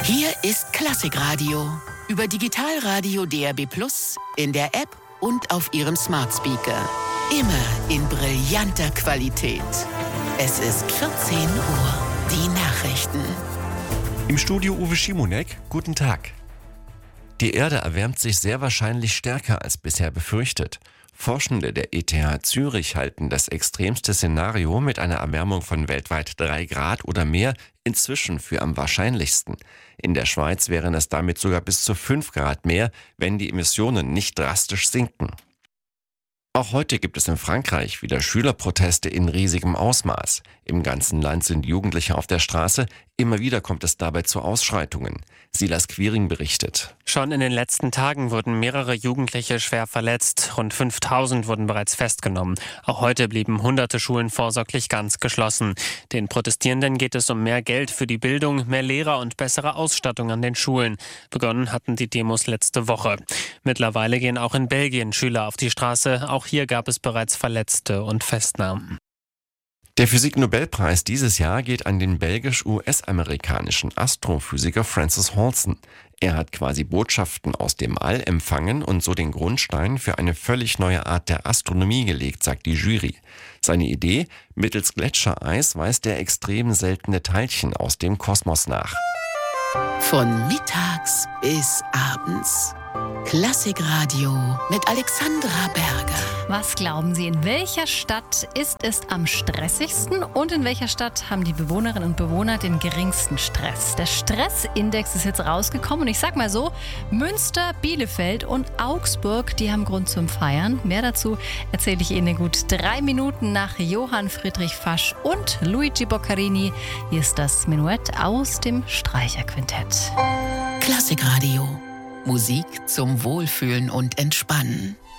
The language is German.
Hier ist Klassikradio. Über Digitalradio DAB+, in der App und auf Ihrem Smart Speaker. Immer in brillanter Qualität. Es ist 14 Uhr. Die Nachrichten. Im Studio Uwe Schimonek. Guten Tag. Die Erde erwärmt sich sehr wahrscheinlich stärker als bisher befürchtet. Forschende der ETH Zürich halten das extremste Szenario mit einer Erwärmung von weltweit 3 Grad oder mehr inzwischen für am wahrscheinlichsten. In der Schweiz wären es damit sogar bis zu 5 Grad mehr, wenn die Emissionen nicht drastisch sinken. Auch heute gibt es in Frankreich wieder Schülerproteste in riesigem Ausmaß. Im ganzen Land sind Jugendliche auf der Straße. Immer wieder kommt es dabei zu Ausschreitungen. Silas Quiring berichtet. Schon in den letzten Tagen wurden mehrere Jugendliche schwer verletzt. Rund 5000 wurden bereits festgenommen. Auch heute blieben hunderte Schulen vorsorglich ganz geschlossen. Den Protestierenden geht es um mehr Geld für die Bildung, mehr Lehrer und bessere Ausstattung an den Schulen. Begonnen hatten die Demos letzte Woche. Mittlerweile gehen auch in Belgien Schüler auf die Straße. Auch hier gab es bereits Verletzte und Festnahmen. Der Physik-Nobelpreis dieses Jahr geht an den belgisch-US-amerikanischen Astrophysiker Francis Halston. Er hat quasi Botschaften aus dem All empfangen und so den Grundstein für eine völlig neue Art der Astronomie gelegt, sagt die Jury. Seine Idee: mittels Gletschereis weist er extrem seltene Teilchen aus dem Kosmos nach. Von mittags bis abends. Klassikradio mit Alexandra Berger. Was glauben Sie, in welcher Stadt ist es am stressigsten und in welcher Stadt haben die Bewohnerinnen und Bewohner den geringsten Stress? Der Stressindex ist jetzt rausgekommen und ich sag mal so, Münster, Bielefeld und Augsburg, die haben Grund zum Feiern. Mehr dazu erzähle ich Ihnen in gut 3 Minuten nach Johann Friedrich Fasch und Luigi Boccarini. Hier ist das Menuett aus dem Streicherquintett. Klassikradio. Musik zum Wohlfühlen und Entspannen.